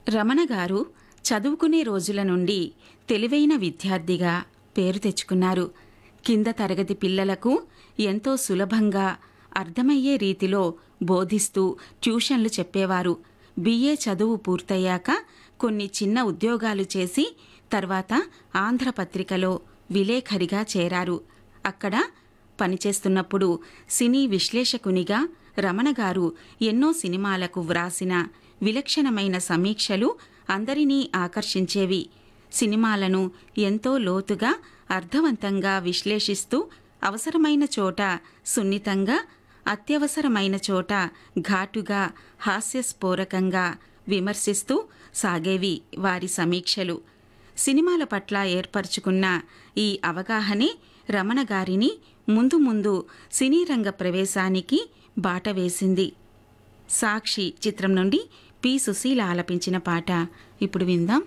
రమణ గారు చదువుకునే రోజుల నుండి తెలివైన విద్యార్థిగా పేరు తెచ్చుకున్నారు. కింద తరగతి పిల్లలకు ఎంతో సులభంగా అర్థమయ్యే రీతిలో బోధిస్తూ ట్యూషన్లు చెప్పేవారు. బిఏ చదువు పూర్తయ్యాక కొన్ని చిన్న ఉద్యోగాలు చేసి తర్వాత ఆంధ్రపత్రికలో విలేఖరిగా చేరారు. అక్కడ పనిచేస్తున్నప్పుడు సినీ విశ్లేషకునిగా రమణగారు ఎన్నో సినిమాలకు వ్రాసిన విలక్షణమైన సమీక్షలు అందరినీ ఆకర్షించేవి. సినిమాలను ఎంతో లోతుగా అర్థవంతంగా విశ్లేషిస్తూ అవసరమైన చోట సున్నితంగా, అత్యవసరమైన చోట ఘాటుగా, హాస్యస్ఫోరకంగా విమర్శిస్తూ సాగేవి వారి సమీక్షలు. సినిమాల పట్ల ఏర్పరచుకున్న ఈ అవగాహనే రమణగారిని ముందు ముందు సినీరంగ ప్రవేశానికి బాట వేసింది. సాక్షి చిత్రం నుండి పి. సుశీల ఆలపించిన పాట ఇప్పుడు విందాం.